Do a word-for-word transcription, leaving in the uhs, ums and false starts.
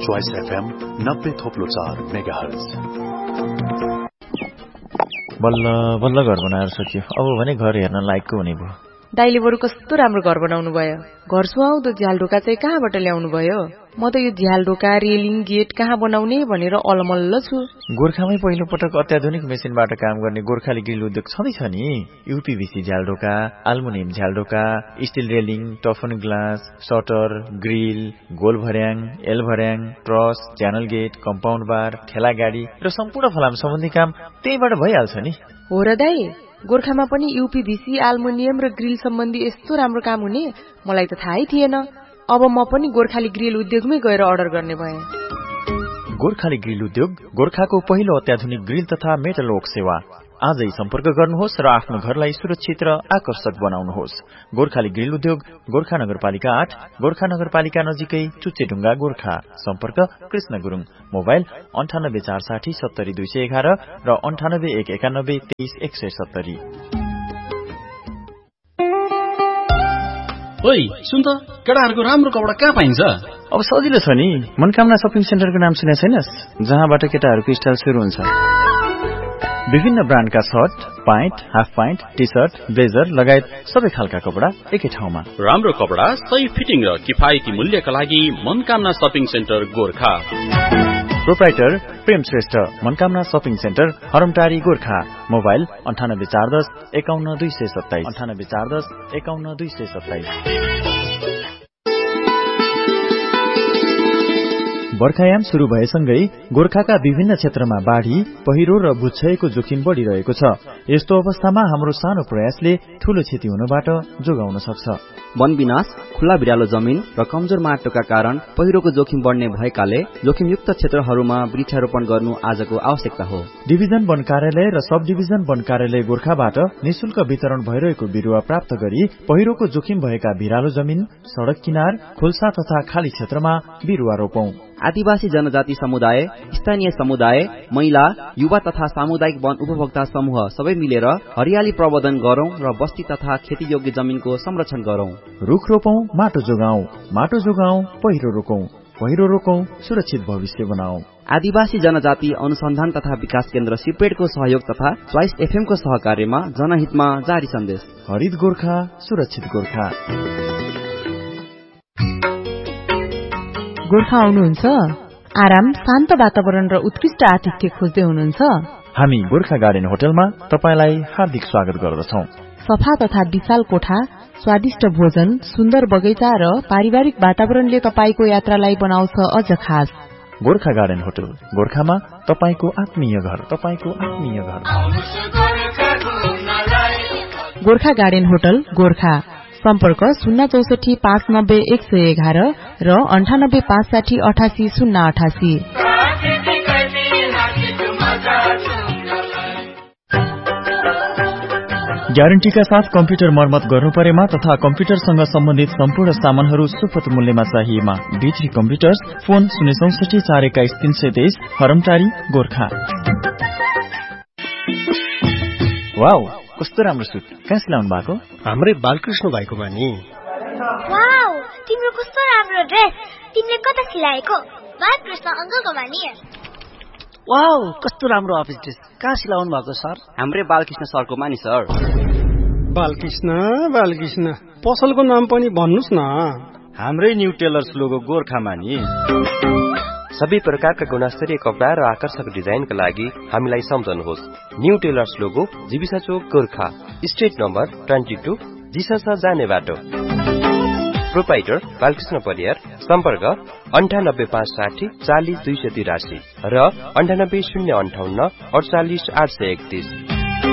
Choice FM नब्बे थोप्लो चार mega hertz. बल्ल बल्ल घर बनाएर सकियो। अब भने घर हेर्न लायकको हुने भयो। दाइले बरु कस्तो राम्रो घर बनाउनु भयो। घर सुहाउँदो झ्यालढोका चाहिँ कहाँबाट ल्याउनु भयो? म त यो झ्यालढोका रेलिङ गेट कहाँ बनाउने भनेर अलमल्ल छु। गोर्खामै पहिलो पटक अत्याधुनिक मेसिनबाट काम गर्ने गोर्खाली ग्रिल उद्योग छँदैछ नि। यूपीभीसी झ्यालढोका, aluminium झ्यालढोका, still railing, टफन glass, shutter, grill, goal भर्याङ, एल भर्याङ, ट्रस, च्यानल गेट, कम्पाउन्ड बार, ठेला गाडी र सम्पूर्ण फलाम सम्बन्धी काम त्यहीबाट भइहाल्छ नि। हो र दाइ, गोर्खामा पनि यूपीभीसी, एल्युमिनियम र ग्रिल सम्बन्धी यस्तो राम्रो काम हुने मलाई त थाहै थिएन। अब म पनि गोर्खाली ग्रिल उद्योगमै गएर अर्डर गर्ने भएँ। गोर्खाली ग्रिल उद्योग गोर्खाको पहिलो अत्याधुनिक ग्रिल तथा मेटल वर्क सेवा। आजै सम्पर्क गर्नुहोस् र आफ्नो घरलाई सुरक्षित र आकर्षक बनाउनुहोस्। गोर्खाली ग्रिल उद्योग गोर्खा नगरपालिका आठ, गोर्खा नगरपालिका नजिकै चुच्चेढुङ्गा, गोर्खा। सम्पर्क कृष्ण गुरुङ। मोबाइल अन्ठानब्बे चार साठी सत्तरी दुई सय एघार र अन्ठानब्बे एक एकानब्बे तेइस एक सय सत्तरी। ओइ सुन त, केटाहरूको राम्रो कपडा कहाँ पाइन्छ? अब सजिलो छ नि, मनकामना शपिङ सेन्टरको नाम सुने छैनस्? जहाँबाट केटाहरूको स्टाइल सुरु हुन्छ। विभिन्न ब्रान्डका short, pant, half pant, T short, blazer लगायत सबै खालका कपडा एकै ठाउँमा। राम्रो कपडा, सही फिटिङ र किफायती मूल्यका लागि Manakamana shopping centre Gorkha. Proprietor प्रेम Shrestha, Manakamana shopping centre, हरमटारी, Gorkha. Mobile अन्ठानब्बे चार दस एकाउन्न दुई सय सत्ताइस, अन्ठानब्बे चार दस एकाउन्न दुई सय सत्ताइस। बर्खायाम शुरू भएसँगै गोर्खाका विभिन्न क्षेत्रमा बाढ़ी, पहिरो र भूक्षयको जोखिम बढ़िरहेको छ। यस्तो अवस्थामा हाम्रो सानो प्रयासले ठूलो क्षति हुनबाट जोगाउन सक्छ। वन विनाश, खुल्ला बिरालो जमिन र कमजोर माटोका कारण पहिरोको जोखिम बढ़ने भएकाले जोखिमयुक्त क्षेत्रहरूमा वृक्षारोपण गर्नु आजको आवश्यकता हो। डिभिजन वन कार्यालय र सब डिभिजन वन कार्यालय गोर्खाबाट निशुल्क वितरण भइरहेको बिरुवा प्राप्त गरी पहिरोको जोखिम भएका बिरालो जमिन, सड़क किनार, खोल्सा तथा खाली क्षेत्रमा बिरुवा रोपौं। आदिवासी जनजाति समुदाय, स्थानीय समुदाय, महिला, युवा तथा सामुदायिक वन उपभोक्ता समूह सबै मिलेर हरियाली प्रवर्धन गरौं र बस्ती तथा खेतीयोग्य जमिनको संरक्षण गरौं। रुख रोपौं, माटो जोगाऊ, माटो जोगाऊ, पहिरो रोकौं, पहिरो रोकौं, सुरक्षित भविष्य बनाऊ। आदिवासी जनजाति अनुसन्धान तथा विकास केन्द्र सिपेडको सहयोग तथा च्वाइस एफएम को सहकार्यमा जनहितमा जारी सन्देश। हरित गोर्खा, सुरक्षित गोर्खा। गोर्खा आउनुहुन्छ? आराम, शान्त वातावरण र उत्कृष्ट आतिथ्य खोज्दै हुनुहुन्छ? हामी गोर्खा गार्डन होटलमा तपाईलाई हार्दिक स्वागत गर्दछौं। सफा तथा विशाल कोठा, स्वादिष्ट भोजन, सुन्दर बगैँचा र पारिवारिक वातावरणले तपाईको यात्रालाई बनाउँछ अझ खास। गोर्खा गार्डन होटल गोर्खामा तपाईको आत्मीय घर, तपाईको आत्मीय घर। Gorkha garden hotel Gorkha. सम्पर्क शून्य चौसठी पाँच नब्बे एक सय एघार र अन्ठानब्बे पाँच साठी अठासी शून्य अठासी। ग्यारेन्टीका साथ कम्प्युटर मर्मत गर्नु परेमा तथा कम्प्युटरसँग सम्बन्धित सम्पूर्ण सामानहरू सुपथ मूल्यमा चाहिएमा बिथ्री कम्प्युटर्स, फोन शून्य चौसठी चार एक्काइस तीन सय तेइस, हरमटारी, गोर्खा। वाउ, कस्तो राम्रो सुट, कहाँ सिलाउनु भएको? हाम्रै बालकृष्ण भाइको बानी। वाउ, तिम्रो कस्तो राम्रो ड्रेस, तिमीले कता सिलाएको? बालकृष्ण अंकलको बानी। वाउ, कस्तो राम्रो अफिस ड्रेस, कहाँ सिलाउनु भएको सर? हाम्रै बालकृष्ण सरको मानी सर। बालकृष्ण बालकृष्ण पसलको नाम पनि भन्नुस् न। हाम्रै न्यू टेलर्स लोगो गोर्खामा नि। सबै प्रकारका गुणस्तरीय कपडा र आकर्षक डिजाइनका लागि हामीलाई सम्झनुहोस्। न्यू टेलर्स लोगो, जीविसा चोक, गोर्खा, स्ट्रिट नम्बर बाइस, जिसस जाने बाटो। प्रोप्राइटर बालकृष्ण परियार। सम्पर्क अन्ठानब्बे पाँच साठी चालिस दुई सय तिरासी र अन्ठानब्बे शून्य अन्ठाउन्न अडचालिस आठ सय एकतीस।